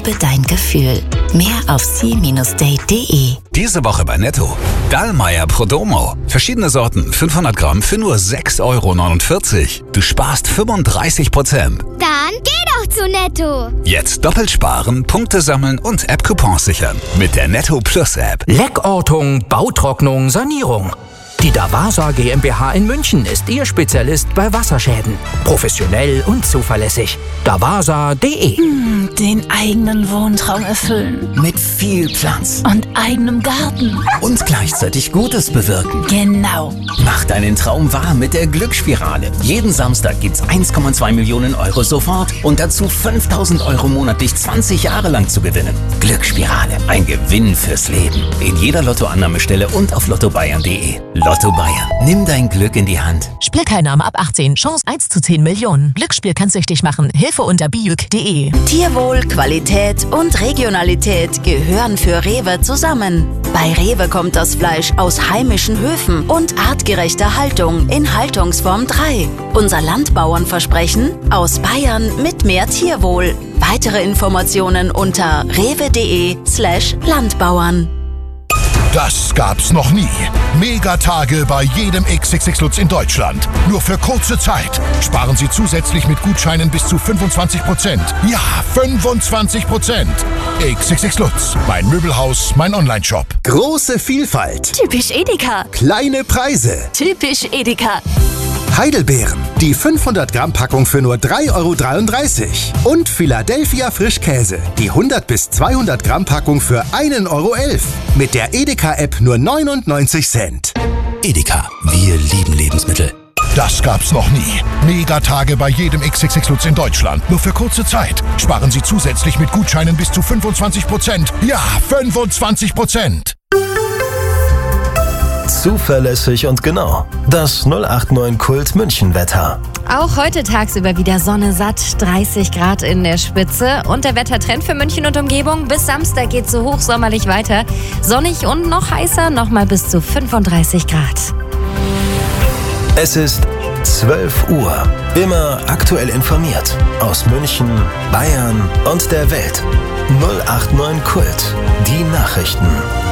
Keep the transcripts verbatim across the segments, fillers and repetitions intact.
Lebe dein Gefühl. Mehr auf sea Bindestrich date punkt de. Diese Woche bei Netto. Dallmayr Prodomo. Verschiedene Sorten, fünfhundert Gramm für nur sechs Euro neunundvierzig. Du sparst fünfunddreißig Prozent. Dann geh doch zu Netto. Jetzt doppelt sparen, Punkte sammeln und App-Coupons sichern. Mit der Netto Plus App. Leckortung, Bautrocknung, Sanierung. Die Davasa GmbH in München ist Ihr Spezialist bei Wasserschäden. Professionell und zuverlässig. davasa punkt de. Hm, den eigenen Wohntraum erfüllen. Mit viel Platz. Und eigenem Garten. Und gleichzeitig Gutes bewirken. Genau. Mach deinen Traum wahr mit der Glücksspirale. Jeden Samstag gibt's eins Komma zwei Millionen Euro sofort und dazu fünftausend Euro monatlich zwanzig Jahre lang zu gewinnen. Glücksspirale. Ein Gewinn fürs Leben. In jeder Lottoannahmestelle und auf lotto bayern punkt de. Lotto Bayern. Nimm dein Glück in die Hand. Spielteilnahme ab achtzehn. Chance eins zu zehn Millionen. Glücksspiel kann süchtig machen. Hilfe unter biuk punkt de. Tierwohl, Qualität und Regionalität gehören für Rewe zusammen. Bei Rewe kommt das Fleisch aus heimischen Höfen und artgerechter Haltung in Haltungsform drei. Unser Landbauernversprechen: aus Bayern mit mehr Tierwohl. Weitere Informationen unter rewe punkt de slash Landbauern. Das gab's noch nie. Megatage bei jedem X X X Lutz in Deutschland. Nur für kurze Zeit. Sparen Sie zusätzlich mit Gutscheinen bis zu fünfundzwanzig Prozent. Ja, fünfundzwanzig Prozent. X X X Lutz. Mein Möbelhaus, mein Onlineshop. Große Vielfalt. Typisch Edeka. Kleine Preise. Typisch Edeka. Heidelbeeren. Die fünfhundert Gramm Packung für nur drei Euro dreiunddreißig. Und Philadelphia Frischkäse. Die hundert bis zweihundert Gramm Packung für ein Euro elf. Mit der Edeka-App nur neunundneunzig Cent. Edeka. Wir lieben Lebensmittel. Das gab's noch nie. Megatage bei jedem X X X Lutz in Deutschland. Nur für kurze Zeit. Sparen Sie zusätzlich mit Gutscheinen bis zu fünfundzwanzig Prozent. Ja, fünfundzwanzig Prozent. Zuverlässig und genau. Das null acht neun Kult München Wetter. Auch heute tagsüber wieder Sonne satt, dreißig Grad in der Spitze. Und der Wettertrend für München und Umgebung: bis Samstag geht so hochsommerlich weiter. Sonnig und noch heißer, nochmal bis zu fünfunddreißig Grad. Es ist zwölf Uhr. Immer aktuell informiert. Aus München, Bayern und der Welt. null acht neun Kult. Die Nachrichten.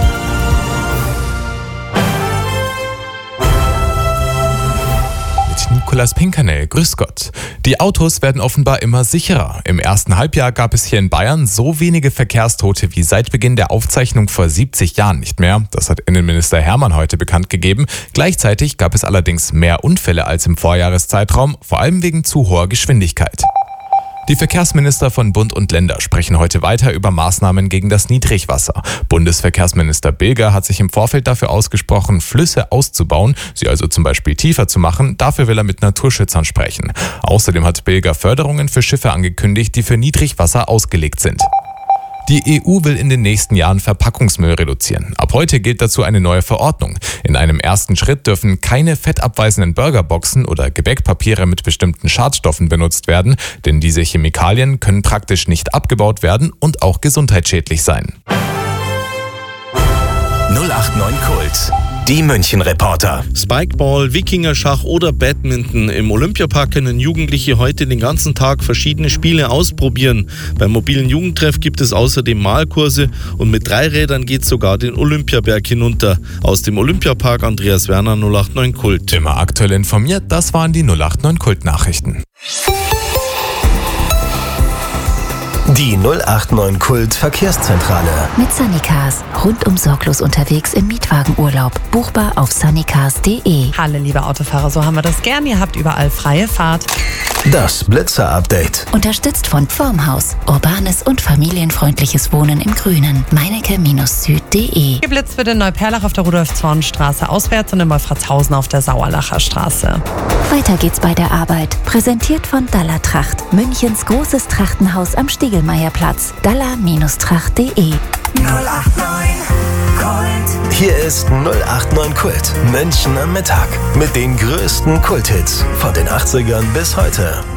Nikolaus Pinkernell, grüß Gott. Die Autos werden offenbar immer sicherer. Im ersten Halbjahr gab es hier in Bayern so wenige Verkehrstote wie seit Beginn der Aufzeichnung vor siebzig Jahren nicht mehr. Das hat Innenminister Hermann heute bekannt gegeben. Gleichzeitig gab es allerdings mehr Unfälle als im Vorjahreszeitraum, vor allem wegen zu hoher Geschwindigkeit. Die Verkehrsminister von Bund und Länder sprechen heute weiter über Maßnahmen gegen das Niedrigwasser. Bundesverkehrsminister Bilger hat sich im Vorfeld dafür ausgesprochen, Flüsse auszubauen, sie also zum Beispiel tiefer zu machen. Dafür will er mit Naturschützern sprechen. Außerdem hat Bilger Förderungen für Schiffe angekündigt, die für Niedrigwasser ausgelegt sind. Die E U will in den nächsten Jahren Verpackungsmüll reduzieren. Ab heute gilt dazu eine neue Verordnung. In einem ersten Schritt dürfen keine fettabweisenden Burgerboxen oder Gebäckpapiere mit bestimmten Schadstoffen benutzt werden, denn diese Chemikalien können praktisch nicht abgebaut werden und auch gesundheitsschädlich sein. null acht neun Kult. Die München-Reporter. Spikeball, Wikingerschach oder Badminton. Im Olympiapark können Jugendliche heute den ganzen Tag verschiedene Spiele ausprobieren. Beim mobilen Jugendtreff gibt es außerdem Malkurse und mit drei Rädern geht sogar den Olympiaberg hinunter. Aus dem Olympiapark Andreas Werner, null acht neun Kult. Immer aktuell informiert, das waren die null acht neun Kult-Nachrichten. Die null acht neun Kult Verkehrszentrale. Mit Sunnycars. Rundum sorglos unterwegs im Mietwagenurlaub. Buchbar auf sunnycars punkt de. Hallo liebe Autofahrer, so haben wir das gern. Ihr habt überall freie Fahrt. Das Blitzer-Update. Unterstützt von Formhaus. Urbanes und familienfreundliches Wohnen im Grünen. meinecke-süd punkt de. Geblitzt wird in Neuperlach auf der Rudolf-Zorn-Straße auswärts und in Wolfratshausen auf der Sauerlacher Straße. Weiter geht's bei der Arbeit. Präsentiert von Dalla Tracht. Münchens großes Trachtenhaus am Stiegelmeierplatz. dalla-tracht punkt de. null acht neun Kult. Hier ist null acht neun Kult. München am Mittag. Mit den größten Kulthits von den achtzigern bis heute.